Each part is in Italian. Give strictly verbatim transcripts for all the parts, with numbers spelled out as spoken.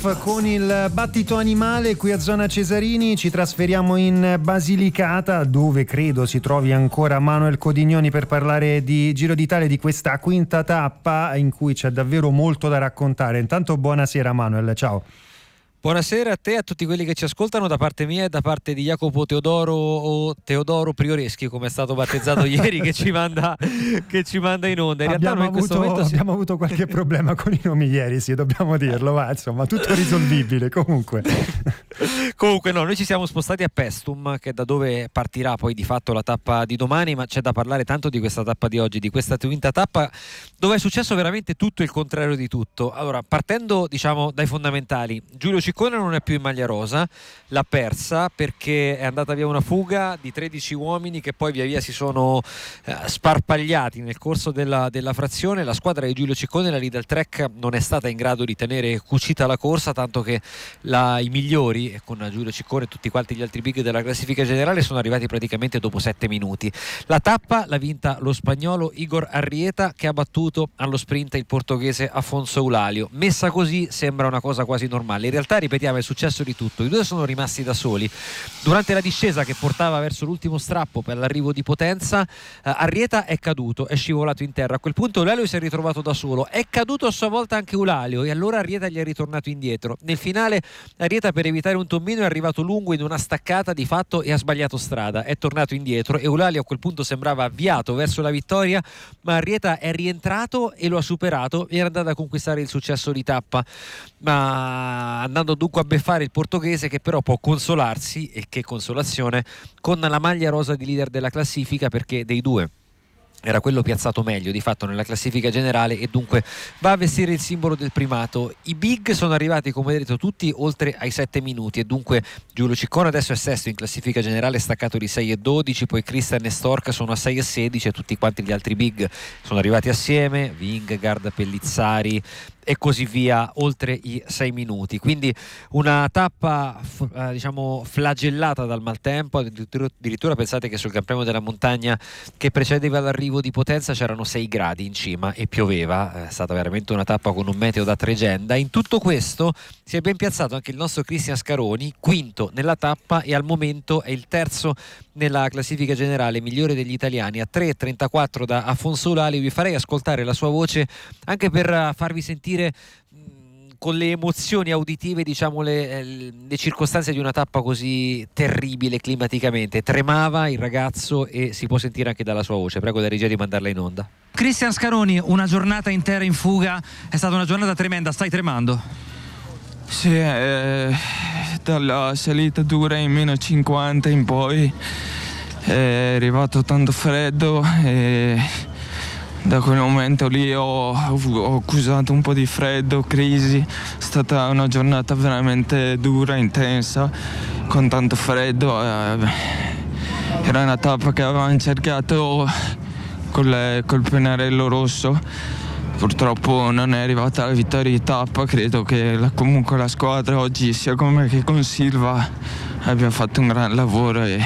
Con il battito animale qui a Zona Cesarini ci trasferiamo in Basilicata, dove credo si trovi ancora Manuel Codignoni per parlare di Giro d'Italia, di questa quinta tappa in cui c'è davvero molto da raccontare. Intanto buonasera Manuel, ciao. Buonasera a te e a tutti quelli che ci ascoltano da parte mia e da parte di Jacopo Teodoro o Teodoro Prioreschi, come è stato battezzato ieri, che ci manda che ci manda in onda. In abbiamo, realtà noi avuto, in questo momento abbiamo avuto qualche problema con i nomi ieri, sì, dobbiamo dirlo, ma insomma tutto risolvibile comunque. Comunque no, noi ci siamo spostati a Pestum, che è da dove partirà poi di fatto la tappa di domani, ma c'è da parlare tanto di questa tappa di oggi, di questa quinta tappa, dove è successo veramente tutto il contrario di tutto. Allora, partendo diciamo dai fondamentali, Giulio Ciccone non è più in maglia rosa, l'ha persa perché è andata via una fuga di tredici uomini che poi via via si sono eh, sparpagliati nel corso della, della frazione. La squadra di Giulio Ciccone, la Lidl Trek, non è stata in grado di tenere cucita la corsa, tanto che la, i migliori, e con Giulio Ciccone e tutti quanti gli altri big della classifica generale, sono arrivati praticamente dopo sette minuti. La tappa l'ha vinta lo spagnolo Igor Arrieta, che ha battuto allo sprint il portoghese Afonso Eulalio. Messa così sembra una cosa quasi normale, in realtà ripetiamo è successo di tutto. I due sono rimasti da soli durante la discesa che portava verso l'ultimo strappo per l'arrivo di Potenza. eh, Arrieta è caduto, è scivolato in terra. A quel punto Eulalio si è ritrovato da solo, è caduto a sua volta anche Eulalio e allora Arrieta gli è ritornato indietro. Nel finale Arrieta, per evitare un tommino, è arrivato lungo in una staccata di fatto e ha sbagliato strada, è tornato indietro. Eulalio a quel punto sembrava avviato verso la vittoria, ma Arrieta è rientrato e lo ha superato e era andato a conquistare il successo di tappa, ma andando dunque a beffare il portoghese, che però può consolarsi, e che consolazione, con la maglia rosa di leader della classifica, perché dei due era quello piazzato meglio di fatto nella classifica generale e dunque va a vestire il simbolo del primato. I big sono arrivati, come detto, tutti oltre ai sette minuti e dunque Giulio Ciccone adesso è sesto in classifica generale, staccato di sei e dodici, poi Christian e Stork sono a sei e sedici e tutti quanti gli altri big sono arrivati assieme, Vingegaard, Pellizzari e così via, oltre i sei minuti. Quindi una tappa f- eh, diciamo flagellata dal maltempo. Addirittura, addirittura pensate che sul Gran Premio della Montagna che precedeva l'arrivo di Potenza c'erano sei gradi in cima e pioveva. È stata veramente una tappa con un meteo da tregenda. In tutto questo si è ben piazzato anche il nostro Cristian Scaroni, quinto nella tappa e al momento è il terzo nella classifica generale, migliore degli italiani, a tre e trentaquattro da Afonso Eulalio. Vi farei ascoltare la sua voce anche per farvi sentire mh, con le emozioni auditive, diciamo, le, le circostanze di una tappa così terribile climaticamente. Tremava il ragazzo e si può sentire anche dalla sua voce. Prego la regia di mandarla in onda. Cristian Scaroni, una giornata intera in fuga, è stata una giornata tremenda, stai tremando? Sì, eh, dalla salita dura in meno cinquanta in poi è arrivato tanto freddo e da quel momento lì ho, ho accusato un po' di freddo, crisi. È stata una giornata veramente dura, intensa, con tanto freddo. Eh, era una tappa che avevamo cercato col, col pennarello rosso. Purtroppo non è arrivata la vittoria di tappa. Credo che la, comunque la squadra oggi, sia con me che con Silva, abbia fatto un gran lavoro e,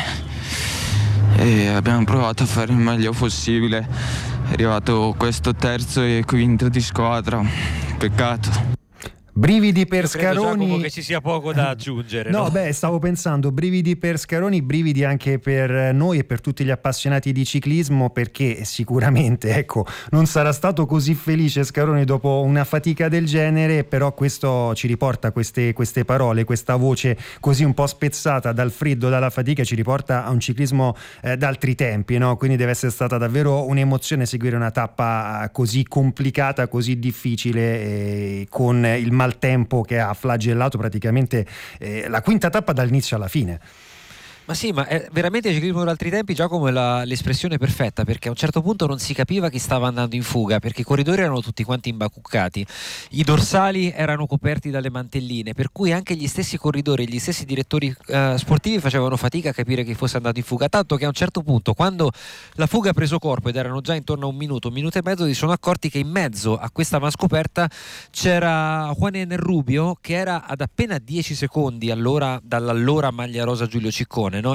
e abbiamo provato a fare il meglio possibile. È arrivato questo terzo e quinto di squadra, peccato. Brividi per Io credo, Scaroni. Giacomo, che ci sia poco da aggiungere. No, no, beh, stavo pensando, brividi per Scaroni, brividi anche per noi e per tutti gli appassionati di ciclismo, perché sicuramente, ecco, non sarà stato così felice Scaroni dopo una fatica del genere, però questo ci riporta queste, queste parole, questa voce così un po' spezzata dal freddo, dalla fatica, ci riporta a un ciclismo eh, d'altri tempi, no? Quindi deve essere stata davvero un'emozione seguire una tappa così complicata, così difficile, eh, con il maltempo che ha flagellato praticamente eh, la quinta tappa dall'inizio alla fine. Ma sì, ma è veramente il ciclismo d'altri tempi, Giacomo, è la, l'espressione perfetta, perché a un certo punto non si capiva chi stava andando in fuga, perché i corridori erano tutti quanti imbacuccati, i dorsali erano coperti dalle mantelline, per cui anche gli stessi corridori, gli stessi direttori eh, sportivi facevano fatica a capire chi fosse andato in fuga, tanto che a un certo punto, quando la fuga ha preso corpo ed erano già intorno a un minuto, un minuto e mezzo, si sono accorti che in mezzo a questa mascoperta c'era Juan Enel Rubio, che era ad appena dieci secondi allora dall'allora maglia rosa Giulio Ciccone.